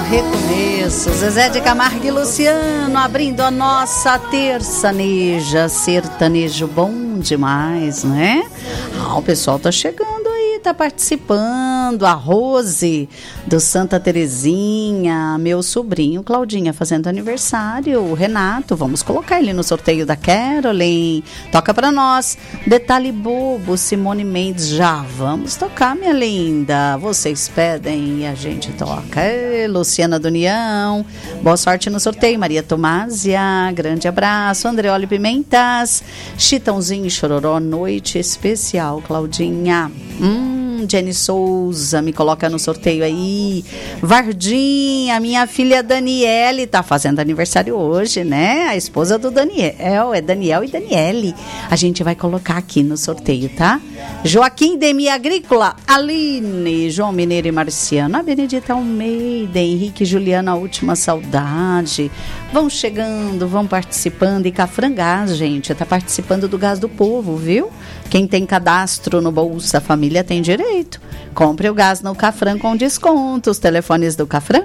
recomeço. Zezé de Camargo e Luciano abrindo a nossa terçaneja. Sertanejo bom demais, né? O pessoal tá chegando aí, tá participando. A Rose do Santa Terezinha, meu sobrinho Claudinha fazendo aniversário. O Renato, vamos colocar ele no sorteio da Carolyn. Toca pra nós. Detalhe bobo, Simone Mendes. Já vamos tocar, minha linda. Vocês pedem e a gente toca. Luciana do União, boa sorte no sorteio. Maria Tomásia, grande abraço. Andreoli Pimentas, Chitãozinho e Chororó, noite especial, Claudinha. Jenny Souza, me coloca no sorteio aí. Vardinha, minha filha Daniele, tá fazendo aniversário hoje, né? A esposa do Daniel, é Daniel e Daniele. A gente vai colocar aqui no sorteio, tá? Joaquim Demi Agrícola, Aline, João Mineiro e Marciano, a Benedita Almeida, Henrique e Juliana, a última saudade. Vão chegando, vão participando. E Cafran Gás, gente, tá participando do Gás do Povo, viu? Quem tem cadastro no Bolsa Família tem direito. Compre o gás no Cafran com desconto. Os telefones do Cafran: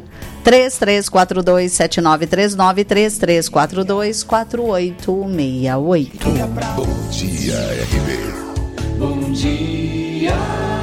3342-7939, 3342-4868. Bom dia, RB. Bom dia.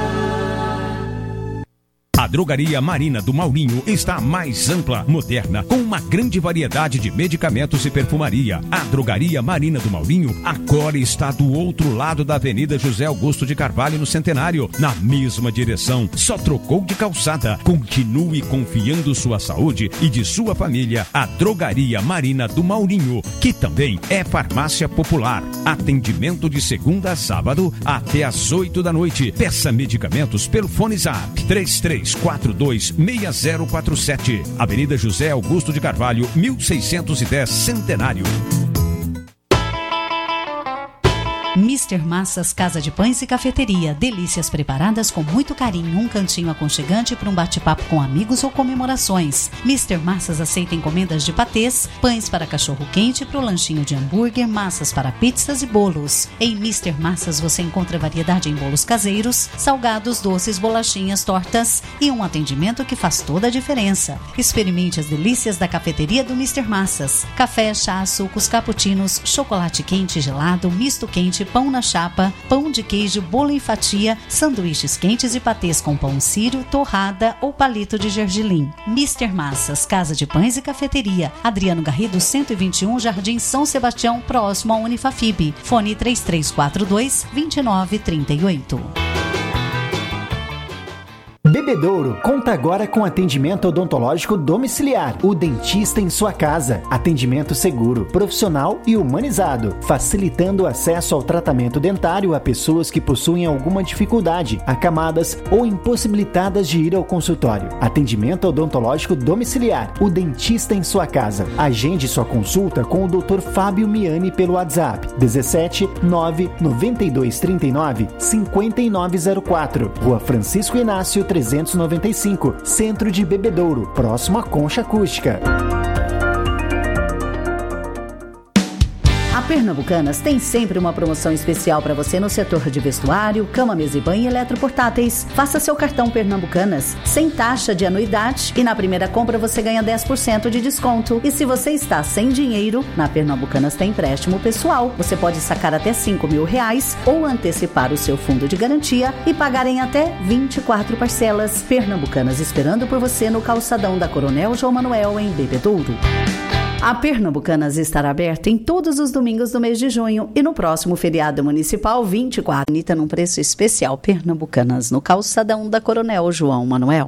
A Drogaria Marina do Maurinho está mais ampla, moderna, com uma grande variedade de medicamentos e perfumaria. A Drogaria Marina do Maurinho agora está do outro lado da Avenida José Augusto de Carvalho, no Centenário, na mesma direção. Só trocou de calçada. Continue confiando sua saúde e de sua família. A Drogaria Marina do Maurinho, que também é farmácia popular. Atendimento de segunda a sábado até às 8 da noite. Peça medicamentos pelo Fone Zap 3342-6047. Avenida José Augusto de Carvalho, 1610, Centenário. Mr. Massas, Casa de Pães e Cafeteria. Delícias preparadas com muito carinho. Um cantinho aconchegante para um bate-papo com amigos ou comemorações. Mr. Massas aceita encomendas de patês, pães para cachorro-quente, para o lanchinho de hambúrguer, massas para pizzas e bolos. Em Mr. Massas você encontra variedade em bolos caseiros, salgados, doces, bolachinhas, tortas e um atendimento que faz toda a diferença. Experimente as delícias da cafeteria do Mr. Massas. Café, chá, sucos, cappuccinos, chocolate quente, gelado, misto quente, pão na chapa, pão de queijo, bolo em fatia, sanduíches quentes e patês com pão sírio, torrada ou palito de gergelim. Mr. Massas, Casa de Pães e Cafeteria. Adriano Garrido, 121, Jardim São Sebastião, próximo ao Unifafib. Fone 3342-2938. Bebedouro conta agora com atendimento odontológico domiciliar. O dentista em sua casa. Atendimento seguro, profissional e humanizado, facilitando o acesso ao tratamento dentário a pessoas que possuem alguma dificuldade, acamadas ou impossibilitadas de ir ao consultório. Atendimento odontológico domiciliar. O dentista em sua casa. Agende sua consulta com o Dr. Fábio Miani pelo WhatsApp 17 992 39 5904. Rua Francisco Inácio 395, Centro de Bebedouro, próximo à Concha Acústica. A Pernambucanas tem sempre uma promoção especial para você no setor de vestuário, cama, mesa e banho e eletroportáteis. Faça seu cartão Pernambucanas sem taxa de anuidade e na primeira compra você ganha 10% de desconto. E se você está sem dinheiro, na Pernambucanas tem empréstimo pessoal. Você pode sacar até R$5.000 ou antecipar o seu fundo de garantia e pagar em até 24 parcelas. Pernambucanas esperando por você no calçadão da Coronel João Manuel, em Bebedouro. A Pernambucanas estará aberta em todos os domingos do mês de junho e no próximo feriado municipal 24. Anitta num preço especial. Pernambucanas no calçadão da Coronel João Manuel.